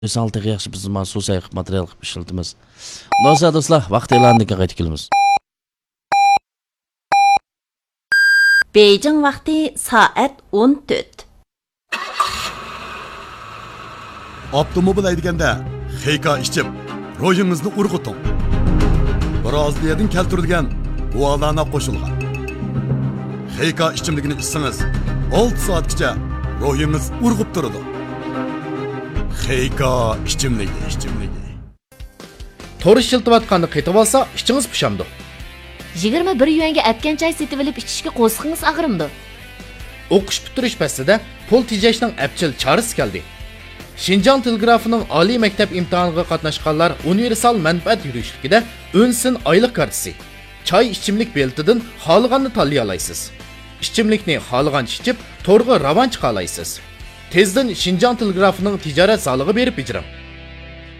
Saltığı yaxşı biz mahsus ayıq material qilib ishlatamiz. Do'stlar, do'stlar, vaqt e'loniga qaytib kelamiz. Beijing vaqti soat 14. Avtomobil haydaganda xeyka ichib, ro'yingizni urg'uting. Braziliyadan keltirilgan guvalana qo'shilgan. Xeyka ichimligini ichsangiz, 6 soatgacha ro'yingiz urg'ib turadi. Xeyka ichimligi. To'ri ishiltayotganini qaytib olsa, ichingiz pishamdi. 21 yuanga atgan choy setib olib ichishga qo'sqingiz og'rimdi. O'qish bitirish pastida pul tejashning apchil chorasi keldi. Xinjiang telegrafining oliy maktab imtihoniga qatnashganlar universal manfaat yurishligida o'nsin oylik kartasi. Choy ichimlik beltidan xohlaganini tanlay olasiz. Ichimlikni xohlagancha ichib, to'rga ravon chiqa olasiz. Tezdan Xinjiang telegrafining tijorat zaliga berib ijram.